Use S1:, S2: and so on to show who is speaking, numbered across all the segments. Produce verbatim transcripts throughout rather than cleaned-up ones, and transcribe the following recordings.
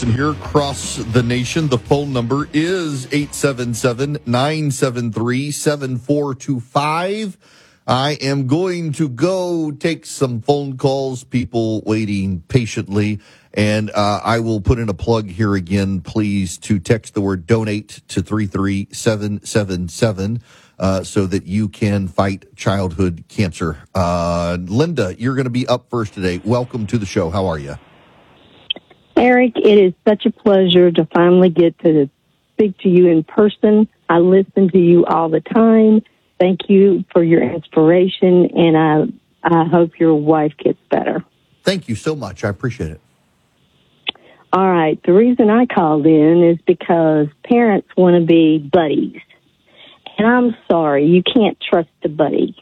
S1: Listen here across the nation. The phone number is eight seven seven, nine seven three, seven four two five. I am going to go take some phone calls, people waiting patiently, and uh, I will put in a plug here again, please, to text the word donate to three three seven seven seven uh, so that you can fight childhood cancer. Uh, Linda, you're going to be up first today. Welcome to the show. How are you?
S2: Eric, it is such a pleasure to finally get to speak to you in person. I listen to you all the time. Thank you for your inspiration, and I, I hope your wife gets better.
S1: Thank you so much. I appreciate it.
S2: All right. The reason I called in is because parents want to be buddies. And I'm sorry, you can't trust a buddy.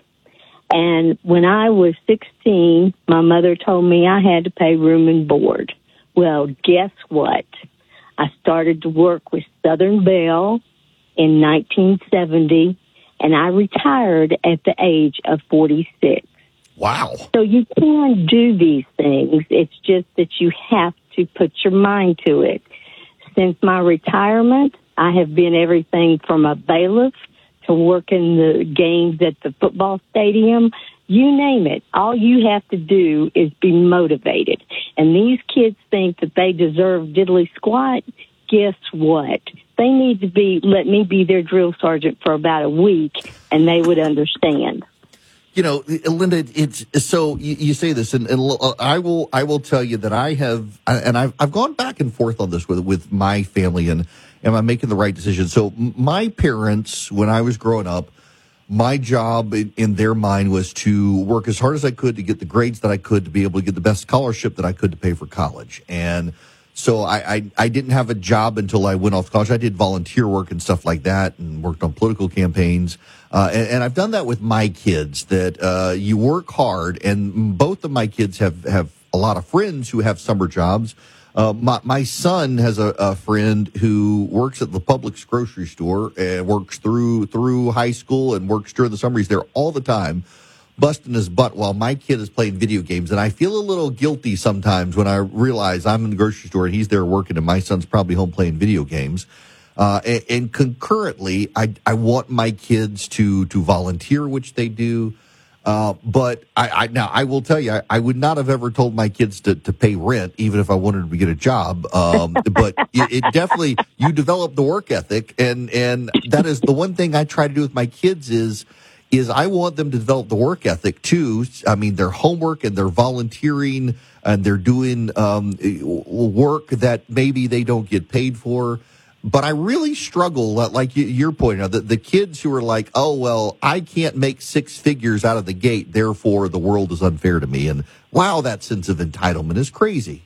S2: And when I was sixteen, my mother told me I had to pay room and board. Well, guess what? I started to work with Southern Bell in nineteen seventy, and I retired at the age of forty-six.
S1: Wow.
S2: So you can do these things. It's just that you have to put your mind to it. Since my retirement, I have been everything from a bailiff to working the games at the football stadium. You name it. All you have to do is be motivated. And these kids think that they deserve diddly squat. Guess what? They need to be, let me be their drill sergeant for about a week, and they would understand.
S1: You know, Linda, it's so you, you say this, and, and I will, I will tell you that I have, and I've, I've gone back and forth on this with with my family, and am I making the right decision? So my parents, when I was growing up, my job in, in their mind was to work as hard as I could to get the grades that I could to be able to get the best scholarship that I could to pay for college. And so I, I, I didn't have a job until I went off to college. I did volunteer work and stuff like that and worked on political campaigns. Uh, and, and I've done that with my kids, that uh, you work hard. And both of my kids have, have a lot of friends who have summer jobs. Uh, my, my son has a, a friend who works at the Publix grocery store and works through through high school and works during the summer. He's there all the time, busting his butt while my kid is playing video games. And I feel a little guilty sometimes when I realize I'm in the grocery store and he's there working and my son's probably home playing video games. Uh, and, and concurrently, I, I want my kids to to volunteer, which they do. Uh, but I, I, now I will tell you, I, I would not have ever told my kids to, to pay rent, even if I wanted to get a job. Um, but it, it definitely, you develop the work ethic. And, and that is the one thing I try to do with my kids is, is I want them to develop the work ethic too. I mean, their homework and they're volunteering and they're doing, um, work that maybe they don't get paid for. But I really struggle, like you're pointing out, the, the kids who are like, oh, well, I can't make six figures out of the gate, therefore the world is unfair to me. And wow, that sense of entitlement is crazy.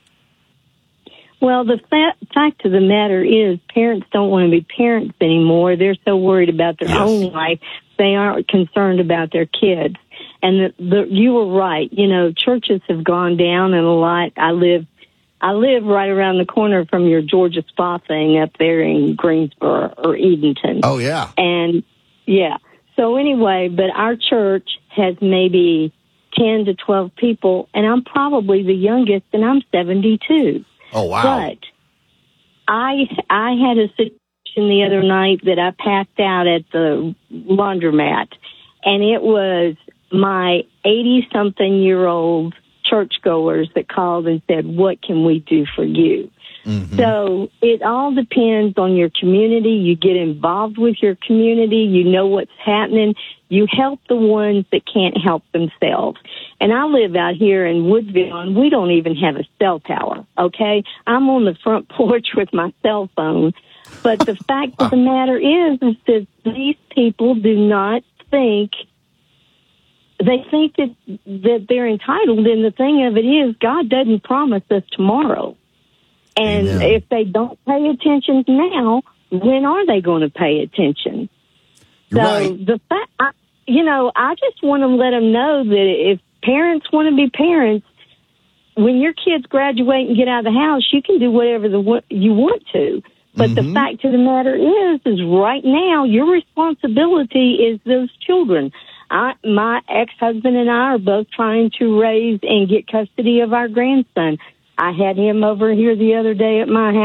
S2: Well, the fa- fact of the matter is parents don't want to be parents anymore. They're so worried about their
S1: Yes.
S2: own life, they aren't concerned about their kids. And the, the, you were right. You know, churches have gone down and a lot. I live I live right around the corner from your Georgia Spa thing up there in Greensboro or Edenton.
S1: Oh, yeah.
S2: And, yeah. So anyway, but our church has maybe ten to twelve people, and I'm probably the youngest, and I'm seventy-two.
S1: Oh, wow.
S2: But I I had a situation the other night that I passed out at the laundromat, and it was my eighty-something-year-old churchgoers that called and said, what can we do for you? Mm-hmm. So it all depends on your community. You get involved with your community. You know what's happening. You help the ones that can't help themselves. And I live out here in Woodville, and we don't even have a cell tower, okay? I'm on the front porch with my cell phone. But the fact of the matter is, is that these people do not think They think that that they're entitled, and the thing of it is, God doesn't promise us tomorrow. And
S1: Amen.
S2: If they don't pay attention now, when are they going to pay attention?
S1: You're
S2: so
S1: right.
S2: the fact, I, you know, I just want to let them know that if parents want to be parents, when your kids graduate and get out of the house, you can do whatever the you want to. But mm-hmm. the fact of the matter is, is right now your responsibility is those children. I, my ex-husband and I are both trying to raise and get custody of our grandson. I had him over here the other day at my house.